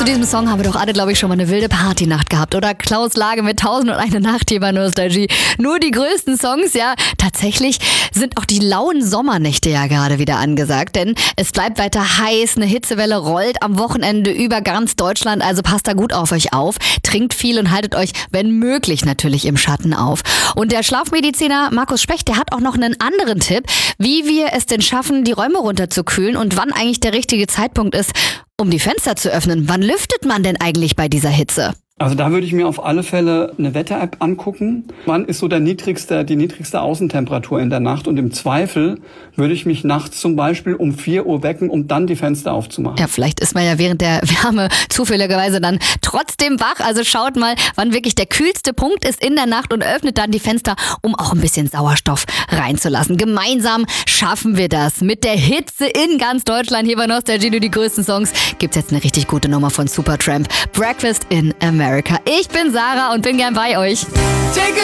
diesem Song haben wir doch alle, glaube ich, schon mal eine wilde Partynacht gehabt. Oder Klaus Lage mit 1001 Nacht hier bei Nostalgie. Nur die größten Songs, ja. Tatsächlich sind auch die lauen Sommernächte ja gerade wieder angesagt. Denn es bleibt weiter heiß, eine Hitzewelle rollt am Wochenende über ganz Deutschland. Also passt da gut auf euch auf. Trinkt viel und haltet euch, wenn möglich, natürlich im Schatten auf. Und der Schlafmediziner Markus Specht, der hat auch noch einen anderen Tipp, wie wir es denn schaffen, die Räume runterzukühlen und wann eigentlich der richtige Zeitpunkt ist, um die Fenster zu öffnen. Wann lüftet man denn eigentlich bei dieser Hitze? Also da würde ich mir auf alle Fälle eine Wetter-App angucken. Wann ist so die niedrigste Außentemperatur in der Nacht? Und im Zweifel würde ich mich nachts zum Beispiel um 4 Uhr wecken, um dann die Fenster aufzumachen. Ja, vielleicht ist man ja während der Wärme zufälligerweise dann trotzdem wach. Also schaut mal, wann wirklich der kühlste Punkt ist in der Nacht und öffnet dann die Fenster, um auch ein bisschen Sauerstoff reinzulassen. Gemeinsam schaffen wir das. Mit der Hitze in ganz Deutschland hier bei Nostalgie, nur die größten Songs, gibt's jetzt eine richtig gute Nummer von Supertramp. Breakfast in America. Ich bin Sarah und bin gern bei euch. Take